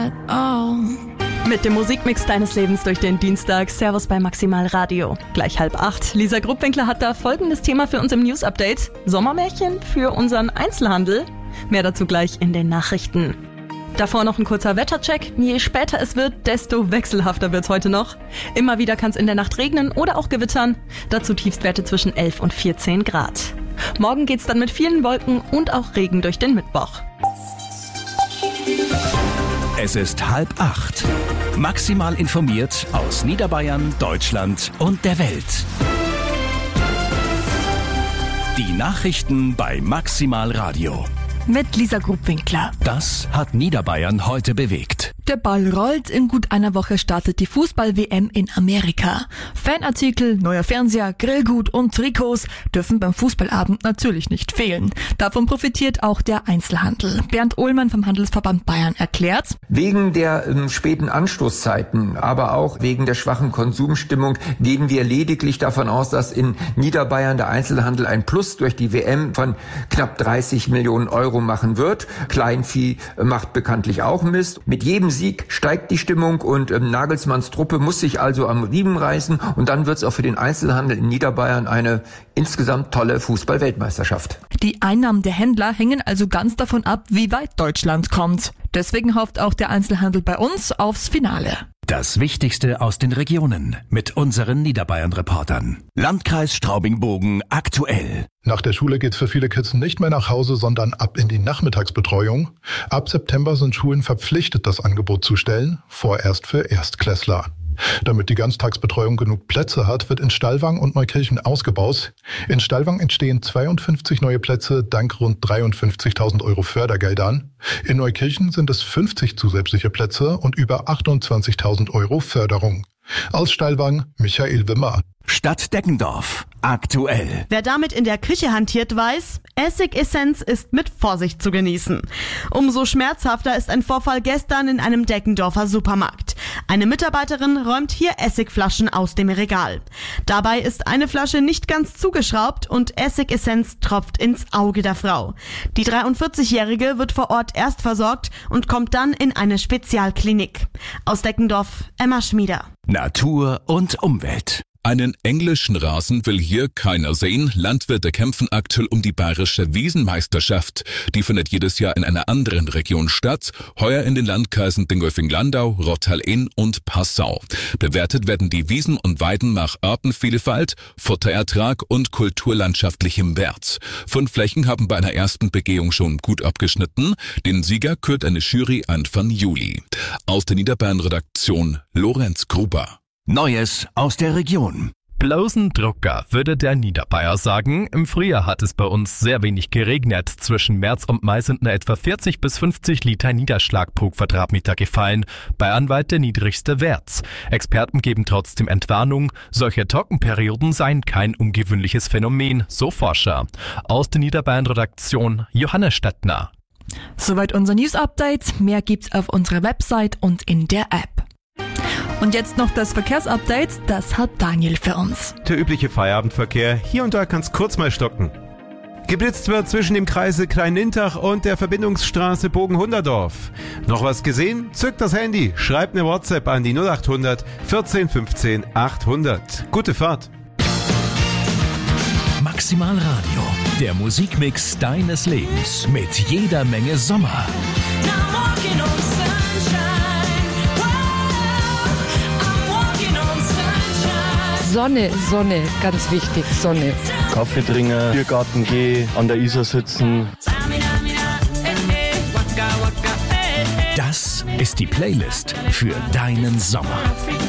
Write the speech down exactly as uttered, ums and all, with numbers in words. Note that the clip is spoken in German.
Mit dem Musikmix deines Lebens durch den Dienstag. Servus bei Maximal Radio. Gleich halb acht. Lisa Gruppwinkler hat da folgendes Thema für uns im News-Update. Sommermärchen für unseren Einzelhandel. Mehr dazu gleich in den Nachrichten. Davor noch ein kurzer Wettercheck. Je später es wird, desto wechselhafter wird's heute noch. Immer wieder kann es in der Nacht regnen oder auch gewittern. Dazu Tiefstwerte zwischen elf und vierzehn Grad. Morgen geht's dann mit vielen Wolken und auch Regen durch den Mittwoch. Es ist halb acht. Maximal informiert aus Niederbayern, Deutschland und der Welt. Die Nachrichten bei Maximal Radio. Mit Lisa Gruppwinkler. Das hat Niederbayern heute bewegt. Der Ball rollt. In gut einer Woche startet die Fußball-W M in Amerika. Fanartikel, neuer Fernseher, Grillgut und Trikots dürfen beim Fußballabend natürlich nicht fehlen. Davon profitiert auch der Einzelhandel. Bernd Ohlmann vom Handelsverband Bayern erklärt: Wegen der ähm, späten Anstoßzeiten, aber auch wegen der schwachen Konsumstimmung gehen wir lediglich davon aus, dass in Niederbayern der Einzelhandel ein Plus durch die W M von knapp dreißig Millionen Euro machen wird. Kleinvieh macht bekanntlich auch Mist. Mit jedem Sieg steigt die Stimmung und ähm, Nagelsmanns Truppe muss sich also am Riemen reißen und dann wird es auch für den Einzelhandel in Niederbayern eine insgesamt tolle Fußball-Weltmeisterschaft. Die Einnahmen der Händler hängen also ganz davon ab, wie weit Deutschland kommt. Deswegen hofft auch der Einzelhandel bei uns aufs Finale. Das Wichtigste aus den Regionen mit unseren Niederbayern-Reportern. Landkreis Straubing-Bogen aktuell. Nach der Schule geht's für viele Kids nicht mehr nach Hause, sondern ab in die Nachmittagsbetreuung. Ab September sind Schulen verpflichtet, das Angebot zu stellen, vorerst für Erstklässler. Damit die Ganztagsbetreuung genug Plätze hat, wird in Stallwang und Neukirchen ausgebaut. In Stallwang entstehen zweiundfünfzig neue Plätze dank rund dreiundfünfzigtausend Euro Fördergeldern. In Neukirchen sind es fünfzig zusätzliche Plätze und über achtundzwanzigtausend Euro Förderung. Aus Stallwang, Michael Wimmer. Stadt Deggendorf aktuell. Wer damit in der Küche hantiert, weiß, Essigessenz ist mit Vorsicht zu genießen. Umso schmerzhafter ist ein Vorfall gestern in einem Deggendorfer Supermarkt. Eine Mitarbeiterin räumt hier Essigflaschen aus dem Regal. Dabei ist eine Flasche nicht ganz zugeschraubt und Essigessenz tropft ins Auge der Frau. Die dreiundvierzigjährige wird vor Ort erst versorgt und kommt dann in eine Spezialklinik. Aus Deggendorf, Emma Schmieder. Natur und Umwelt. Einen englischen Rasen will hier keiner sehen. Landwirte kämpfen aktuell um die bayerische Wiesenmeisterschaft. Die findet jedes Jahr in einer anderen Region statt. Heuer in den Landkreisen Dingolfing-Landau, Rottal-Inn und Passau. Bewertet werden die Wiesen und Weiden nach Artenvielfalt, Futterertrag und kulturlandschaftlichem Wert. Fünf Flächen haben bei einer ersten Begehung schon gut abgeschnitten. Den Sieger kürt eine Jury Anfang Juli. Aus der Niederbayern-Redaktion Lorenz Gruber. Neues aus der Region. Bloßen Drucker, würde der Niederbayer sagen. Im Frühjahr hat es bei uns sehr wenig geregnet. Zwischen März und Mai sind nur etwa vierzig bis fünfzig Liter Niederschlag pro Quadratmeter gefallen. Bayernweit der niedrigste Wert. Experten geben trotzdem Entwarnung. Solche Trockenperioden seien kein ungewöhnliches Phänomen, so Forscher. Aus der Niederbayern-Redaktion Johannes Stettner. Soweit unser News-Update. Mehr gibt's auf unserer Website und in der App. Und jetzt noch das Verkehrsupdate, das hat Daniel für uns. Der übliche Feierabendverkehr, hier und da kann es kurz mal stocken. Geblitzt wird zwischen dem Kreisel Klein-Nintach und der Verbindungsstraße Bogen-Hunderdorf. Noch was gesehen? Zückt das Handy, schreibt eine WhatsApp an die null achthundert vierzehn fünfzehn achthundert. Gute Fahrt. Maximal Radio, der Musikmix deines Lebens mit jeder Menge Sommer. Sonne, Sonne, ganz wichtig, Sonne. Kaffee trinken, Biergarten gehen, an der Isar sitzen. Das ist die Playlist für deinen Sommer.